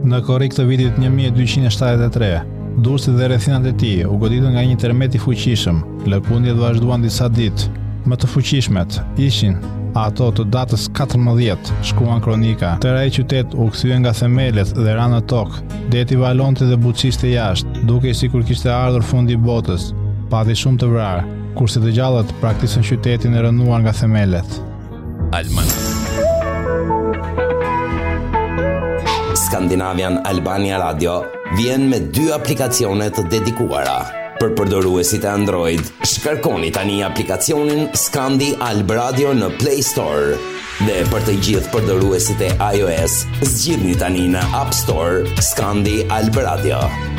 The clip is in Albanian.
Në korrik të vitit 1273, Durrësit dhe rrethinat e tij u goditën nga një tërmet i fuqishëm. Lëkundjet vazhduan disa ditë. Më të fuqishmet ishin ato të datës 14, shkruan kronika. Tëra e qytet u kthye nga themelet dhe ra në tokë. Deti valonte dhe buçiste jashtë, duke sikur kishte ardhur fundi i botës. Pati shumë të vrarë, kurse të gjallët praktikën qytetin e rënuar nga themelet. Skandinavian Albania Radio vjen me 2 aplikacione të dedikuara. Për përdoruesit e Android, shkarkoni tani aplikacionin Skandi Alb Radio në Play Store. Dhe për të gjithë përdoruesit e iOS, zgjidhni tani në App Store Skandi Alb Radio.